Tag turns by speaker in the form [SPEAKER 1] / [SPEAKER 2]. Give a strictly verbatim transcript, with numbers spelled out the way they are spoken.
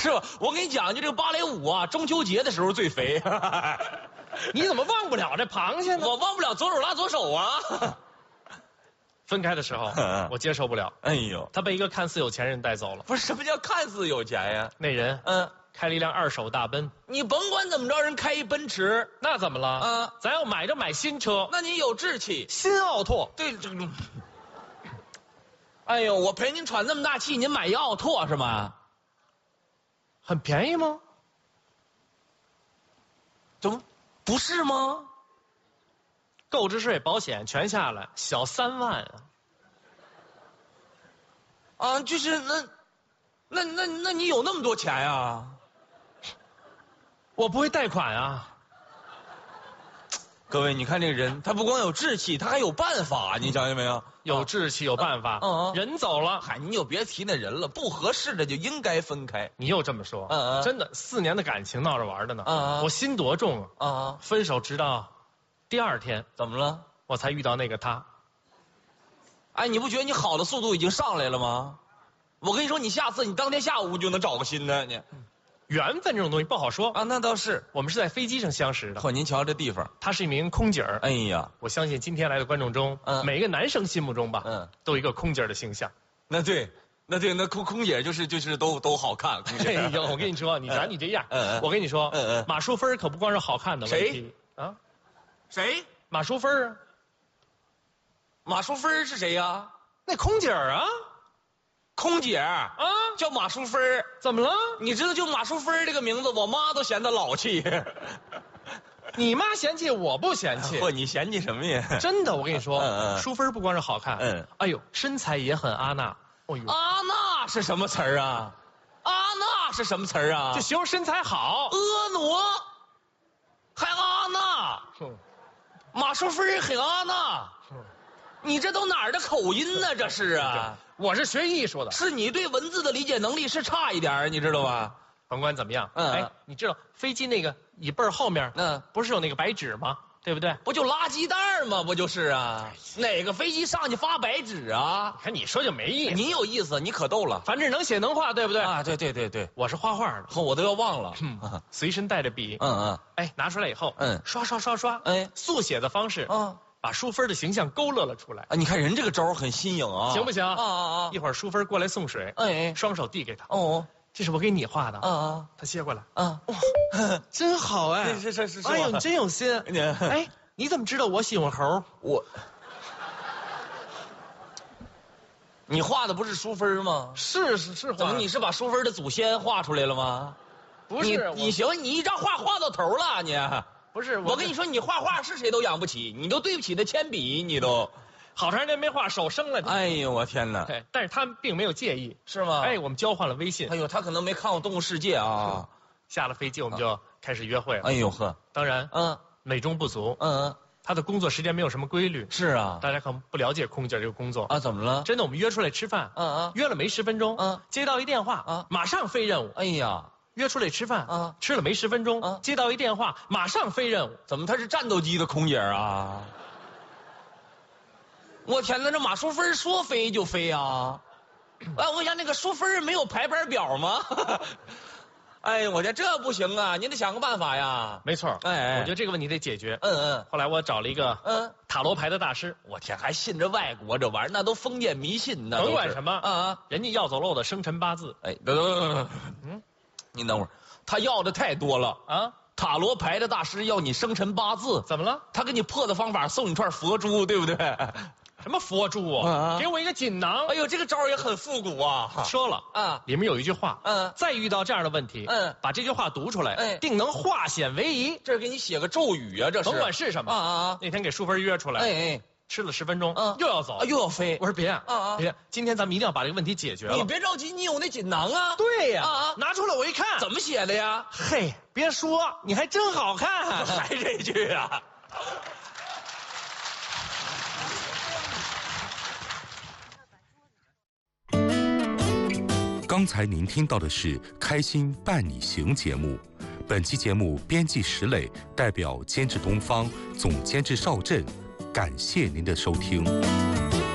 [SPEAKER 1] 是吧？我跟你讲，就这个芭蕾舞啊，中秋节的时候最肥。
[SPEAKER 2] 你怎么忘不了这螃蟹呢？
[SPEAKER 1] 我忘不了左手拉左手啊。
[SPEAKER 2] 分开的时候，我接受不了。
[SPEAKER 1] 哎呦，
[SPEAKER 2] 他被一个看似有钱人带走了。
[SPEAKER 1] 不是，什么叫看似有钱呀？
[SPEAKER 2] 那人，嗯，开了一辆二手大奔。
[SPEAKER 1] 你甭管怎么着，人开一奔驰，
[SPEAKER 2] 那怎么了？
[SPEAKER 1] 啊，
[SPEAKER 2] 咱要买就买新车。
[SPEAKER 1] 那你有志气，
[SPEAKER 2] 新奥拓。
[SPEAKER 1] 对，这个。哎呦，我陪您喘这么大气，您买一奥拓是吗？
[SPEAKER 2] 很便宜吗？
[SPEAKER 1] 怎么不是吗？
[SPEAKER 2] 购置税、保险全下来小三万啊！
[SPEAKER 1] 啊，就是那，那那那你有那么多钱呀？
[SPEAKER 2] 我不会贷款啊！
[SPEAKER 1] 各位，你看这个人，他不光有志气，他还有办法，你想见没有？
[SPEAKER 2] 有志气，有办法。
[SPEAKER 1] 嗯嗯，
[SPEAKER 2] 人走了，
[SPEAKER 1] 嗨，你就别提那人了，不合适的就应该分开。
[SPEAKER 2] 你又这么说，
[SPEAKER 1] 嗯嗯，
[SPEAKER 2] 真的，四年的感情闹着玩的呢。
[SPEAKER 1] 嗯嗯，
[SPEAKER 2] 我心多重啊！
[SPEAKER 1] 啊，
[SPEAKER 2] 分手直到第二天，
[SPEAKER 1] 怎么了？
[SPEAKER 2] 我才遇到那个他。
[SPEAKER 1] 哎，你不觉得你好的速度已经上来了吗？我跟你说，你下次你当天下午就能找个新的你。
[SPEAKER 2] 缘分这种东西不好说
[SPEAKER 1] 啊，那倒是。
[SPEAKER 2] 我们是在飞机上相识的。
[SPEAKER 1] 嚯，您瞧这地方，
[SPEAKER 2] 她是一名空姐儿。
[SPEAKER 1] 哎呀，
[SPEAKER 2] 我相信今天来的观众中，嗯，每个男生心目中吧，嗯，都有一个空姐儿的形象。
[SPEAKER 1] 那对，那对，那空空姐就是就是都都好看。
[SPEAKER 2] 哎呦，我跟你说，你瞧你这样，嗯，我跟你说，嗯嗯，马淑芬可不光是好看的问题啊。
[SPEAKER 1] 谁？
[SPEAKER 2] 马淑芬啊？
[SPEAKER 1] 马淑芬是谁呀？
[SPEAKER 2] 那空姐儿啊。
[SPEAKER 1] 空姐啊，叫马淑芬。
[SPEAKER 2] 怎么了？
[SPEAKER 1] 你知道就马淑芬这个名字，我妈都嫌她老气。
[SPEAKER 2] 你妈嫌弃，我不嫌弃。
[SPEAKER 1] 不，你嫌弃什么呀？
[SPEAKER 2] 真的，我跟你说，
[SPEAKER 1] 嗯嗯，
[SPEAKER 2] 淑芬不光是好看，嗯，哎呦，身材也很阿娜。
[SPEAKER 1] 哦呦，阿娜是什么词儿啊？阿娜是什么词儿啊？
[SPEAKER 2] 就形容身材好。
[SPEAKER 1] 婀娜，还阿娜。马淑芬很阿娜。你这都哪儿的口音呢？这是啊。
[SPEAKER 2] 我是学艺术的，
[SPEAKER 1] 是你对文字的理解能力是差一点，你知道吧？
[SPEAKER 2] 甭管怎么样，嗯，哎，你知道飞机那个椅背后面，嗯，不是有那个白纸吗？对不对？
[SPEAKER 1] 不就垃圾袋吗？不就是啊？哪个飞机上去发白纸啊？
[SPEAKER 2] 看你说就没意思，
[SPEAKER 1] 你有意思，你可逗了。
[SPEAKER 2] 反正能写能画，对不对？
[SPEAKER 1] 啊，对对对对，
[SPEAKER 2] 我是画画的，
[SPEAKER 1] 我都要忘了，
[SPEAKER 2] 嗯，随身带着笔，
[SPEAKER 1] 嗯嗯，
[SPEAKER 2] 哎，拿出来以后，
[SPEAKER 1] 嗯，
[SPEAKER 2] 刷刷刷刷，
[SPEAKER 1] 哎，
[SPEAKER 2] 速写的方式，嗯。把淑芬的形象勾勒了出来
[SPEAKER 1] 啊！你看人这个招很新颖啊，
[SPEAKER 2] 行不行？
[SPEAKER 1] 啊啊啊！
[SPEAKER 2] 一会儿淑芬过来送水，哎，双手递给他。哦，这是我给你画的。啊啊！他接过来。啊，哇，真好哎！
[SPEAKER 1] 是是是是。
[SPEAKER 2] 哎呦，你真有心。哎，你怎么知道我喜欢猴？
[SPEAKER 1] 我，你画的不是淑芬吗？
[SPEAKER 2] 是是是。
[SPEAKER 1] 怎么你是把淑芬的祖先画出来了吗？
[SPEAKER 2] 不是，
[SPEAKER 1] 你行，你一张画画到头了你。
[SPEAKER 2] 不是，
[SPEAKER 1] 我跟你说，你画画是谁都养不起，你都对不起那铅笔，你都，
[SPEAKER 2] 好长时间没画，手生了。
[SPEAKER 1] 哎呦，我天哪！
[SPEAKER 2] 对，但是他并没有介意，
[SPEAKER 1] 是吗？
[SPEAKER 2] 哎，我们交换了微信。
[SPEAKER 1] 哎呦，他可能没看过《动物世界》啊。
[SPEAKER 2] 下了飞机，我们就开始约会了。
[SPEAKER 1] 哎呦呵，
[SPEAKER 2] 当然，嗯，美中不足。嗯嗯，他的工作时间没有什么规律。
[SPEAKER 1] 是啊，
[SPEAKER 2] 大家可能不了解空姐这个工作
[SPEAKER 1] 啊。怎么了？
[SPEAKER 2] 真的，我们约出来吃饭。嗯嗯，约了没十分钟。嗯，接到一电话。啊，马上飞任务。
[SPEAKER 1] 哎呀。
[SPEAKER 2] 约出来吃饭啊，吃了没十分钟啊，接到一电话，马上飞任务。
[SPEAKER 1] 怎么他是战斗机的空姐啊？我天哪，这马淑芬说飞就飞啊！哎，我想那个淑芬没有排班表吗？哎，我觉得这不行啊，您得想个办法呀。
[SPEAKER 2] 没错，哎，我觉得这个问题得解决。嗯嗯。后来我找了一个嗯塔罗牌的大师，
[SPEAKER 1] 我天，还信着外国这玩意儿，那都封建迷信呢。
[SPEAKER 2] 甭管什么啊啊，人家要走漏的生辰八字。
[SPEAKER 1] 哎，等等等等，嗯。您等会儿，他要的太多了啊！塔罗牌的大师要你生辰八字，
[SPEAKER 2] 怎么了？
[SPEAKER 1] 他给你破的方法送你串佛珠，对不对？
[SPEAKER 2] 什么佛珠啊？啊给我一个锦囊！
[SPEAKER 1] 哎呦，这个招也很复古啊！
[SPEAKER 2] 说了啊，里面有一句话，嗯，再遇到这样的问题，嗯，把这句话读出来，哎，定能化险为夷。
[SPEAKER 1] 这是给你写个咒语啊，这是。
[SPEAKER 2] 甭管是什么啊啊啊！那天给淑芬约出来，哎哎。吃了十分钟，嗯，又要走，
[SPEAKER 1] 啊，又要飞。
[SPEAKER 2] 我说别啊啊，别，今天咱们一定要把这个问题解决了。
[SPEAKER 1] 你别着急，你有那锦囊啊？
[SPEAKER 2] 对呀，啊，拿出来我一看，
[SPEAKER 1] 怎么写的呀？
[SPEAKER 2] 嘿，别说，你还真好看，
[SPEAKER 1] 还这句啊？
[SPEAKER 3] 刚才您听到的是《开心伴你行》节目。本期节目编辑石磊，代表监制东方，总监制邵震。感谢您的收听。